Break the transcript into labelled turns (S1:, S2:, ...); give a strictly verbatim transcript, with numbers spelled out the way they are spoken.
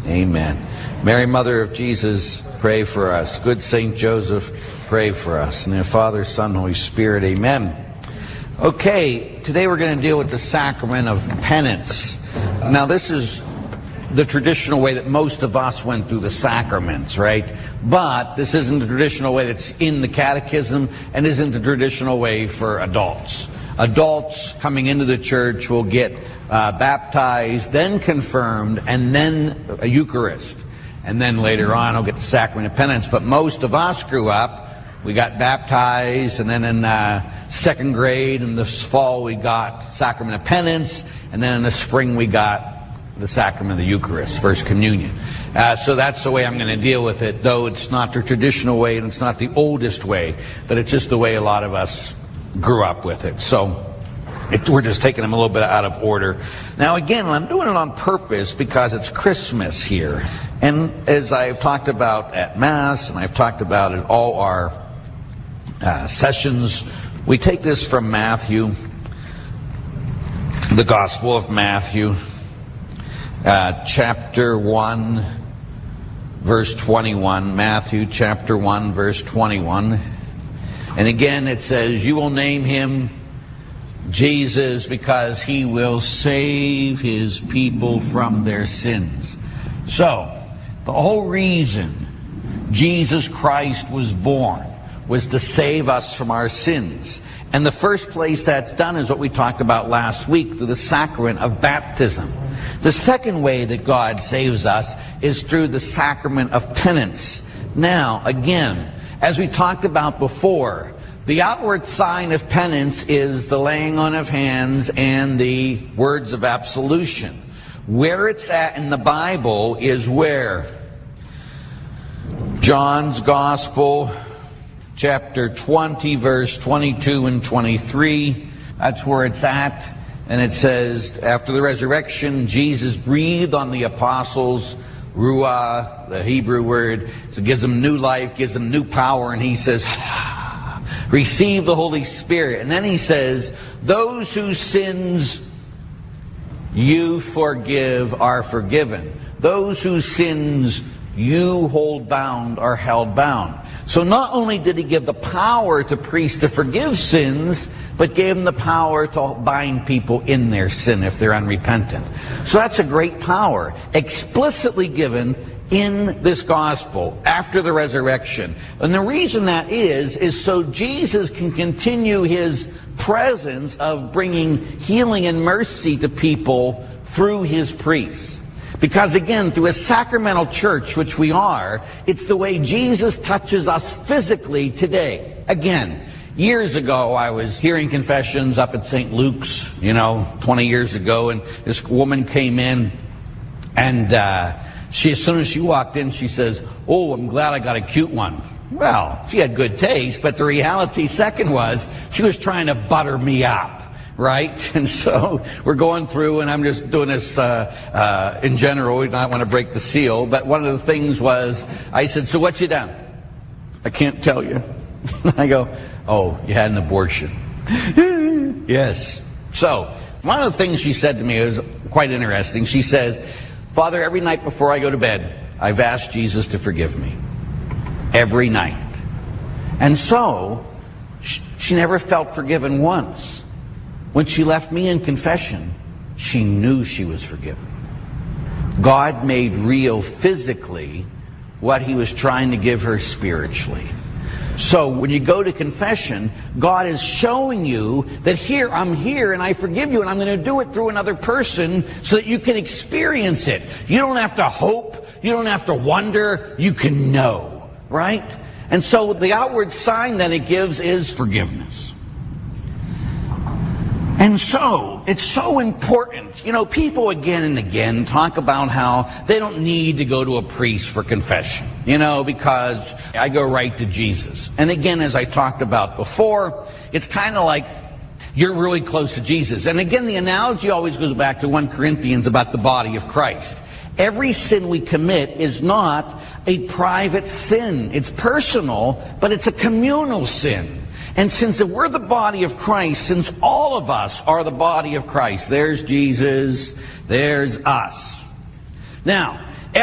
S1: Amen. Mary, Mother of Jesus, pray for us. Good Saint Joseph, pray for us. And the Father, Son, Holy Spirit, amen. Okay, today we're going to deal with the sacrament of penance. Now, this is the traditional way that most of us went through the sacraments, right? But this isn't the traditional way that's in the catechism, and isn't the traditional way for adults. Adults coming into the church will get uh, baptized, then confirmed, and then a Eucharist. And then later on, I'll get the sacrament of penance. But most of us grew up, we got baptized, and then in uh, second grade, in this fall, we got sacrament of penance, and then in the spring, we got the sacrament of the Eucharist, First Communion. Uh, so that's the way I'm going to deal with it, though it's not the traditional way, and it's not the oldest way, but it's just the way a lot of us grew up with it. So it, we're just taking them a little bit out of order. Now again, I'm doing it on purpose because it's Christmas here. And as I've talked about at Mass, and I've talked about in all our uh, sessions, we take this from Matthew, the Gospel of Matthew, uh, chapter one, verse twenty-one. Matthew chapter one, verse twenty-one. And again it says, you will name him Jesus because he will save his people from their sins. So, the whole reason Jesus Christ was born was to save us from our sins. And the first place that's done is what we talked about last week, through the sacrament of baptism. The second way that God saves us is through the sacrament of penance. Now, again, as we talked about before, the outward sign of penance is the laying on of hands and the words of absolution. Where it's at in the Bible is where? John's Gospel, chapter twenty, verse twenty-two and twenty-three. That's where it's at. And it says, after the resurrection, Jesus breathed on the apostles, ruah, the Hebrew word. So it gives them new life, gives them new power, and he says, receive the Holy Spirit. And then he says, those whose sins you forgive are forgiven. Those whose sins you hold bound are held bound. So not only did he give the power to priests to forgive sins, but gave them the power to bind people in their sin if they're unrepentant. So that's a great power, explicitly given in this gospel after the resurrection. And the reason that is, is so Jesus can continue his presence of bringing healing and mercy to people through his priests. Because again, through a sacramental church, which we are, it's the way Jesus touches us physically today. Again, years ago, I was hearing confessions up at Saint Luke's, you know, twenty years ago, and this woman came in, and uh, she, as soon as she walked in, she says, oh, I'm glad I got a cute one. Well, she had good taste, but the reality second was, she was trying to butter me up. Right? And so we're going through, and I'm just doing this uh, uh, in general. We don't want to break the seal. But one of the things was, I said, so what you done? I can't tell you. I go, oh, you had an abortion. Yes. So one of the things she said to me was quite interesting. She says, Father, every night before I go to bed, I've asked Jesus to forgive me. Every night. And so she never felt forgiven once. When she left me in confession, she knew she was forgiven. God made real physically what he was trying to give her spiritually. So when you go to confession, God is showing you that here, I'm here and I forgive you, and I'm going to do it through another person so that you can experience it. You don't have to hope. You don't have to wonder. You can know, right? And so the outward sign that it gives is forgiveness. And so, it's so important. You know, people again and again talk about how they don't need to go to a priest for confession. You know, because I go right to Jesus. And again, as I talked about before, it's kind of like you're really close to Jesus. And again, the analogy always goes back to First Corinthians about the body of Christ. Every sin we commit is not a private sin. It's personal, but it's a communal sin. And since we're the body of Christ, since all of us are the body of Christ, there's Jesus, there's us. Now,